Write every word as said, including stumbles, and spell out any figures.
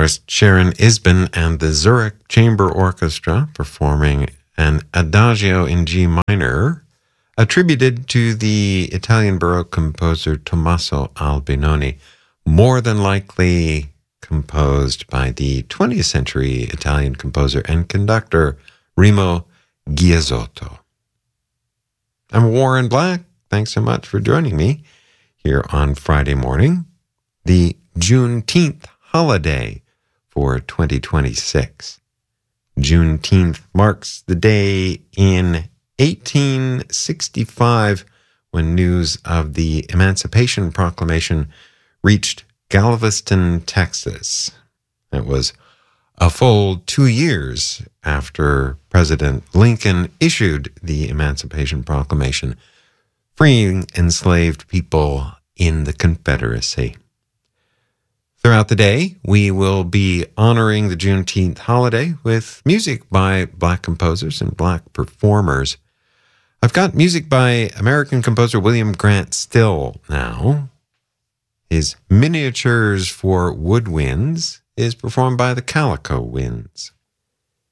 course, Sharon Isbin and the Zurich Chamber Orchestra performing an Adagio in G minor, attributed to the Italian Baroque composer Tommaso Albinoni, more than likely composed by the twentieth century Italian composer and conductor Remo Ghiazzotto. I'm Warren Black. Thanks so much for joining me here on Friday morning, the Juneteenth holiday for twenty twenty-six. Juneteenth marks the day in eighteen sixty-five when news of the Emancipation Proclamation reached Galveston, Texas. It was a full two years after President Lincoln issued the Emancipation Proclamation, freeing enslaved people in the Confederacy. Throughout the day, we will be honoring the Juneteenth holiday with music by Black composers and Black performers. I've got music by American composer William Grant Still now. His Miniatures for Woodwinds is performed by the Calico Winds.